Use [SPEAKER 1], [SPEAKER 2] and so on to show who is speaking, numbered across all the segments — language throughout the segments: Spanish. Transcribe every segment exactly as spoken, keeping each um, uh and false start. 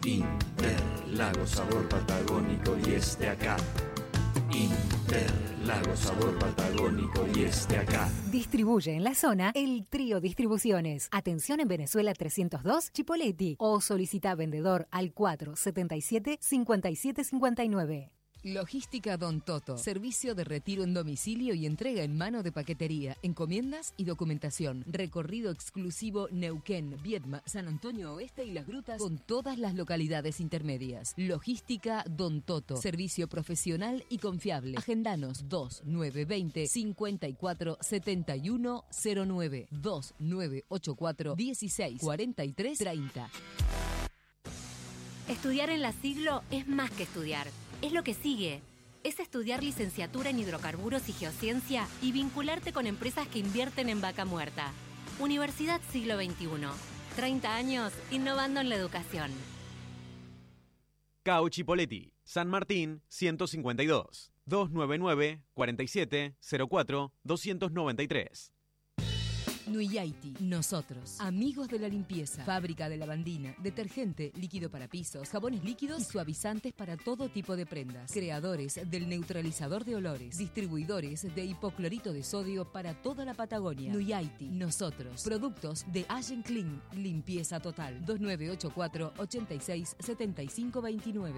[SPEAKER 1] Interlagos, sabor patagónico y este acá. Interlagos, sabor patagónico y este acá.
[SPEAKER 2] Distribuye en la zona el Trío Distribuciones. Atención en Venezuela trescientos dos, Chipoleti. O solicita vendedor al cuatro setenta y siete, cincuenta y siete cincuenta y nueve.
[SPEAKER 3] Logística Don Toto. Servicio de retiro en domicilio y entrega en mano de paquetería, encomiendas y documentación. Recorrido exclusivo Neuquén, Viedma, San Antonio Oeste y Las Grutas con todas las localidades intermedias. Logística Don Toto. Servicio profesional y confiable. Agendanos dos nueve dos cero, cinco cuatro siete uno cero nueve dos nueve ocho cuatro dieciséis cuarenta y tres treinta.
[SPEAKER 4] Estudiar en la Siglo es más que estudiar. Es lo que sigue. Es estudiar licenciatura en hidrocarburos y geociencia y vincularte con empresas que invierten en vaca muerta. Universidad Siglo veintiuno. treinta años innovando en la educación.
[SPEAKER 5] C A O Chipoleti, San Martín ciento cincuenta y dos, dos nueve nueve, cuarenta y siete, cero cuatro, doscientos noventa y tres.
[SPEAKER 3] Nuyaiti, nosotros, amigos de la limpieza, fábrica de lavandina, detergente, líquido para pisos, jabones líquidos y suavizantes para todo tipo de prendas, creadores del neutralizador de olores, distribuidores de hipoclorito de sodio para toda la Patagonia. Nuyaiti, nosotros, productos de Allen Clean, limpieza total, dos nueve ocho cuatro, ochenta y seis, setenta y cinco veintinueve.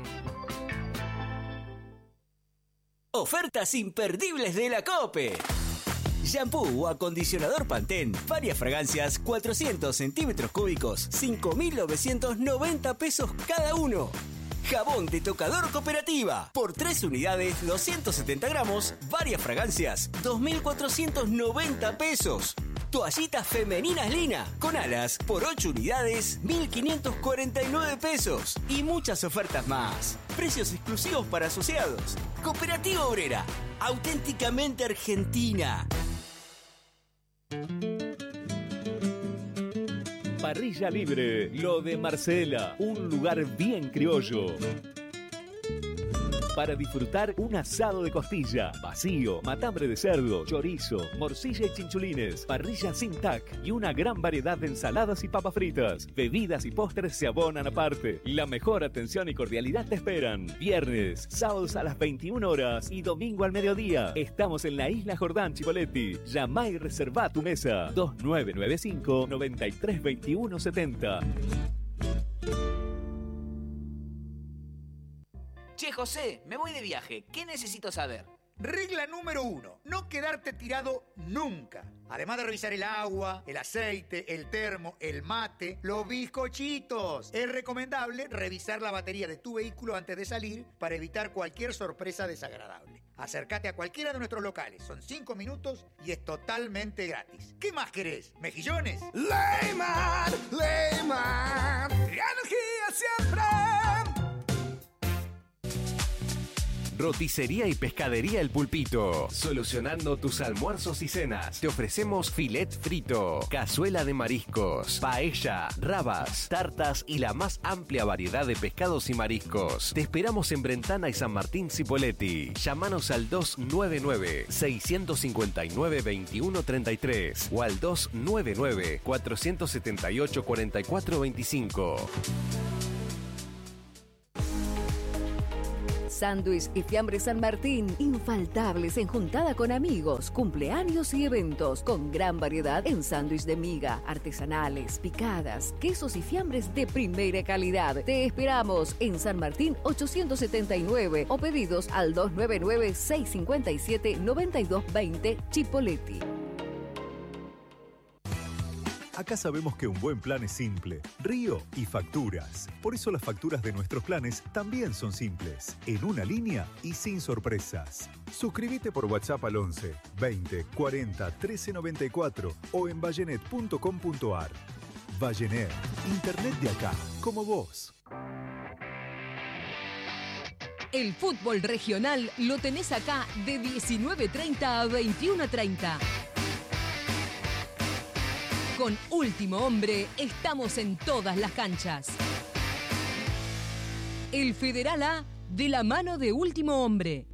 [SPEAKER 6] Ofertas imperdibles de la COPE. Shampoo o acondicionador Pantene, varias fragancias, cuatrocientos centímetros cúbicos, cinco mil novecientos noventa pesos cada uno. Jabón de tocador Cooperativa, por tres unidades, doscientos setenta gramos, varias fragancias, dos mil cuatrocientos noventa pesos. Toallitas femeninas Lina, con alas, por ocho unidades, mil quinientos cuarenta y nueve pesos. Y muchas ofertas más. Precios exclusivos para asociados. Cooperativa Obrera, auténticamente argentina.
[SPEAKER 7] Parrilla Libre, lo de Marcela, un lugar bien criollo. Para disfrutar un asado de costilla, vacío, matambre de cerdo, chorizo, morcilla y chinchulines, parrilla sin tac y una gran variedad de ensaladas y papas fritas. Bebidas y postres se abonan aparte. La mejor atención y cordialidad te esperan. Viernes, sábados a las veintiuna horas y domingo al mediodía. Estamos en la Isla Jordán, Chipoleti. Llama y reserva tu mesa. dos nueve nueve cinco, noventa y tres veintiuno setenta.
[SPEAKER 8] Che, José, me voy de viaje. ¿Qué necesito saber?
[SPEAKER 9] Regla número uno, no quedarte tirado nunca. Además de revisar el agua, el aceite, el termo, el mate, los bizcochitos. Es recomendable revisar la batería de tu vehículo antes de salir para evitar cualquier sorpresa desagradable. Acércate a cualquiera de nuestros locales, son cinco minutos y es totalmente gratis. ¿Qué más querés? ¿Mejillones?
[SPEAKER 10] Leyman, Leyman, energía siempre.
[SPEAKER 11] Roticería y pescadería El Pulpito. Solucionando tus almuerzos y cenas. Te ofrecemos filet frito, cazuela de mariscos, paella, rabas, tartas y la más amplia variedad de pescados y mariscos. Te esperamos en Brentana y San Martín Cipolletti. Llámanos al dos nueve nueve, seis cinco nueve, dos uno tres tres o al dos nueve nueve, cuatro siete ocho, cuatro cuatro dos cinco.
[SPEAKER 12] Sándwich y Fiambre San Martín, infaltables en juntada con amigos, cumpleaños y eventos, con gran variedad en sándwich de miga, artesanales, picadas, quesos y fiambres de primera calidad. Te esperamos en San Martín ochocientos setenta y nueve o pedidos al dos nueve nueve, seis cinco siete, nueve dos dos cero Chipoleti.
[SPEAKER 13] Acá sabemos que un buen plan es simple, río y facturas. Por eso las facturas de nuestros planes también son simples, en una línea y sin sorpresas. Suscríbete por WhatsApp al once, veinte, cuarenta, trece noventa y cuatro o en vallenet punto com punto ar. Vallenet, internet de acá, como vos.
[SPEAKER 3] El fútbol regional lo tenés acá de diecinueve treinta a veintiuno treinta. Con Último Hombre estamos en todas las canchas. El Federal A de la mano de Último Hombre.